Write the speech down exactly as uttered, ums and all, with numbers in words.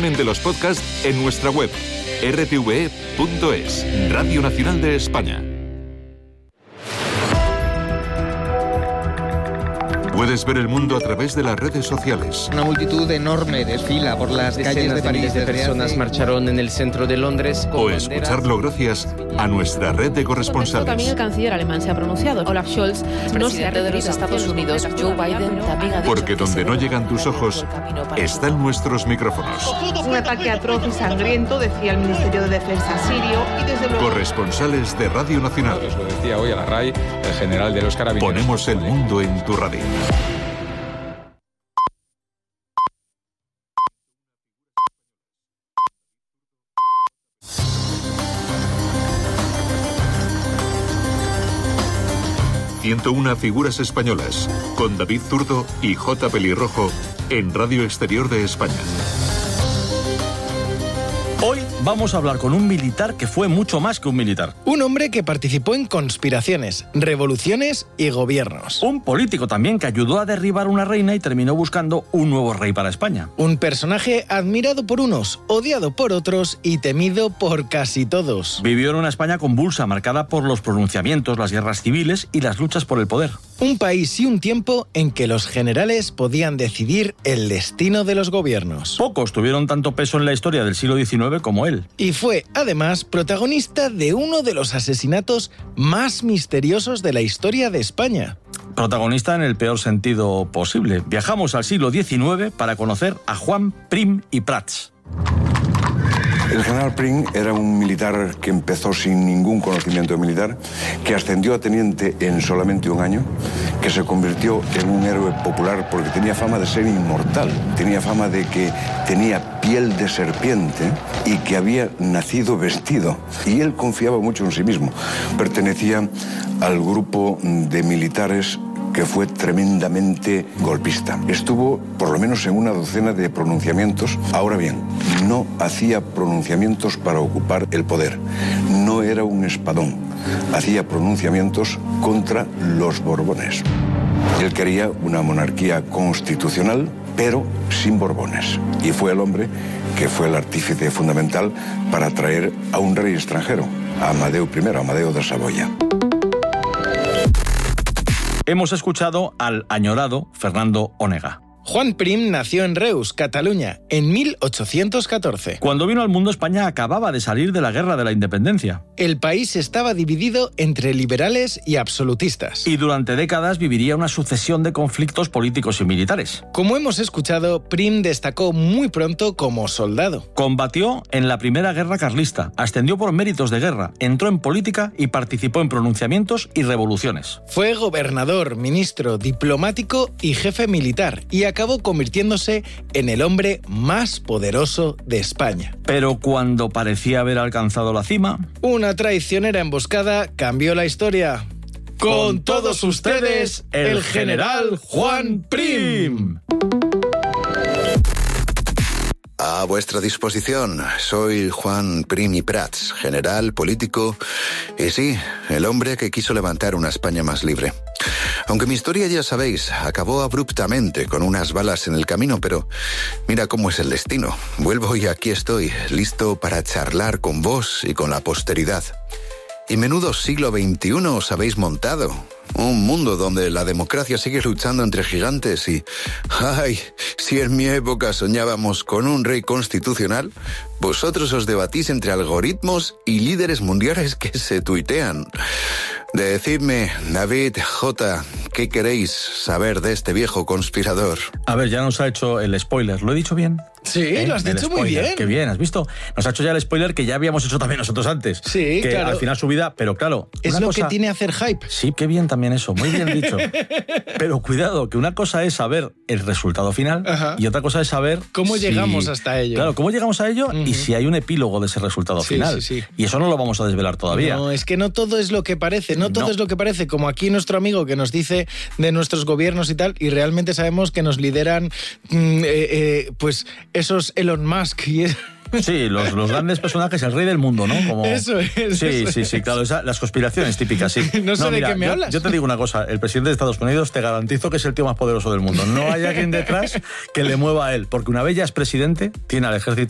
disponen de los podcasts en nuestra web r t v e punto es, Radio Nacional de España. Puedes ver el mundo a través de las redes sociales. Una multitud enorme desfila por las calles de París. De personas marcharon en el centro de Londres. O escucharlo gracias a nuestra red de corresponsales. También el canciller alemán se ha pronunciado. Olaf Scholz, el no se ha presidente de los Estados Unidos, Joe Biden, también ha dicho Porque donde no llegan tus ojos, están nuestros micrófonos. Un ataque atroz y sangriento, decía el Ministerio de Defensa sirio, y desde luego... Corresponsales de Radio Nacional. Os lo decía hoy a la RAI el general de los Carabineros. Ponemos el mundo en tu radio. ciento una figuras españolas, con David Zurdo y J. Pelirrojo, en Radio Exterior de España. Hoy vamos a hablar con un militar que fue mucho más que un militar. Un hombre que participó en conspiraciones, revoluciones y gobiernos. Un político también que ayudó a derribar una reina y terminó buscando un nuevo rey para España. Un personaje admirado por unos, odiado por otros y temido por casi todos. Vivió en una España convulsa, marcada por los pronunciamientos, las guerras civiles y las luchas por el poder. Un país y un tiempo en que los generales podían decidir el destino de los gobiernos. Pocos tuvieron tanto peso en la historia del siglo diecinueve como él. Y fue, además, protagonista de uno de los asesinatos más misteriosos de la historia de España. Protagonista en el peor sentido posible. Viajamos al siglo diecinueve para conocer a Juan Prim i Prats. El general Prim era un militar que empezó sin ningún conocimiento militar, que ascendió a teniente en solamente un año, que se convirtió en un héroe popular porque tenía fama de ser inmortal, tenía fama de que tenía piel de serpiente y que había nacido vestido. Y él confiaba mucho en sí mismo. Pertenecía al grupo de militares que fue tremendamente golpista. Estuvo por lo menos en una docena de pronunciamientos. Ahora bien, no hacía pronunciamientos para ocupar el poder. No era un espadón. Hacía pronunciamientos contra los Borbones. Él quería una monarquía constitucional, pero sin Borbones. Y fue el hombre que fue el artífice fundamental para traer a un rey extranjero, a Amadeo primero, a Amadeo de Saboya. Hemos escuchado al añorado Fernando Onega. Juan Prim nació en Reus, Cataluña, en mil ochocientos catorce. Cuando vino al mundo, España acababa de salir de la Guerra de la Independencia. El país estaba dividido entre liberales y absolutistas. Y durante décadas viviría una sucesión de conflictos políticos y militares. Como hemos escuchado, Prim destacó muy pronto como soldado. Combatió en la Primera Guerra Carlista, ascendió por méritos de guerra, entró en política y participó en pronunciamientos y revoluciones. Fue gobernador, ministro, diplomático y jefe militar, y acabó convirtiéndose en el hombre más poderoso de España. Pero cuando parecía haber alcanzado la cima, una traicionera emboscada cambió la historia. Con todos ustedes, el general Juan Prim. A vuestra disposición, soy Juan Prim i Prats, general, político y sí, el hombre que quiso levantar una España más libre. Aunque mi historia, ya sabéis, acabó abruptamente con unas balas en el camino, pero mira cómo es el destino. Vuelvo y aquí estoy, listo para charlar con vos y con la posteridad. Y menudo siglo veintiuno os habéis montado. Un mundo donde la democracia sigue luchando entre gigantes y... ¡Ay! Si en mi época soñábamos con un rey constitucional, vosotros os debatís entre algoritmos y líderes mundiales que se tuitean. Decidme, David, J, ¿qué queréis saber de este viejo conspirador? A ver, ya nos ha hecho el spoiler. ¿Lo he dicho bien? Sí, ¿Eh? Lo has dicho muy bien. Qué bien, ¿has visto? Nos ha hecho ya el spoiler que ya habíamos hecho también nosotros antes. Sí, que claro. Al final su vida, pero claro... Es una lo cosa... que tiene hacer hype. Sí, qué bien también eso, muy bien dicho. Pero cuidado, que una cosa es saber el resultado final. Ajá. Y otra cosa es saber... ¿Cómo si... llegamos hasta ello? Claro, cómo llegamos a ello uh-huh. y si hay un epílogo de ese resultado sí, final. Sí, sí. Y eso no lo vamos a desvelar todavía. No, es que no todo es lo que parece, no todo no. es lo que parece, como aquí nuestro amigo que nos dice de nuestros gobiernos y tal, y realmente sabemos que nos lideran mm, eh, eh, pues esos Elon Musk y es... Sí, los, los grandes personajes, el rey del mundo, ¿no? Como... Eso es. Sí, eso sí, sí, es. claro, esa, las conspiraciones típicas, sí. No sé no, de mira, qué me yo, hablas. Yo te digo una cosa, el presidente de Estados Unidos te garantizo que es el tío más poderoso del mundo. No hay alguien detrás que le mueva a él, porque una vez ya es presidente, tiene al ejército